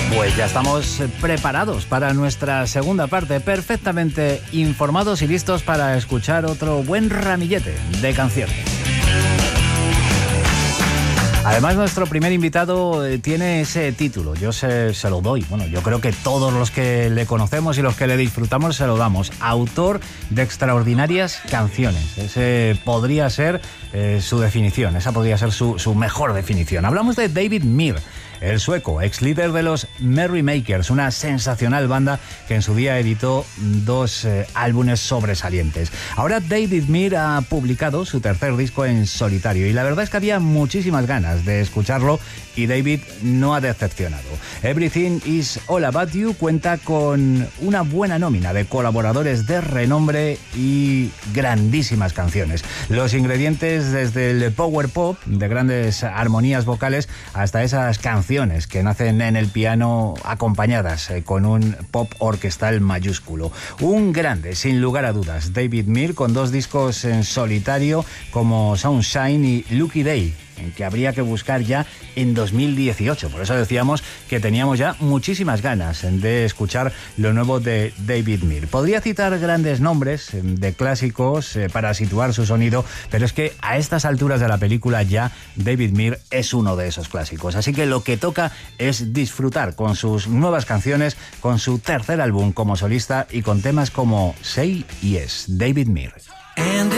Pues ya estamos preparados para nuestra segunda parte, perfectamente informados y listos para escuchar otro buen ramillete de canciones. Además, nuestro primer invitado tiene ese título, yo se lo doy. Bueno, yo creo que todos los que le conocemos y los que le disfrutamos se lo damos. Autor de extraordinarias canciones. Ese podría ser su definición, esa podría ser su mejor definición. Hablamos de David Meir, el sueco, ex líder de los Merrymakers, una sensacional banda que en su día editó dos álbumes sobresalientes. Ahora David Meir ha publicado su tercer disco en solitario y la verdad es que había muchísimas ganas de escucharlo y David no ha decepcionado. Everything Is All About You cuenta con una buena nómina de colaboradores de renombre y grandísimas canciones. Los ingredientes desde el power pop, de grandes armonías vocales, hasta esas canciones que nacen en el piano acompañadas con un pop orquestal mayúsculo. Un grande, sin lugar a dudas, David Meir, con dos discos en solitario como Sunshine y Lucky Day, en que habría que buscar ya en 2018. Por eso decíamos que teníamos ya muchísimas ganas de escuchar lo nuevo de David Meir. Podría citar grandes nombres de clásicos para situar su sonido, pero es que a estas alturas de la película ya David Meir es uno de esos clásicos. Así que lo que toca es disfrutar con sus nuevas canciones, con su tercer álbum como solista y con temas como Say Yes, David Meir.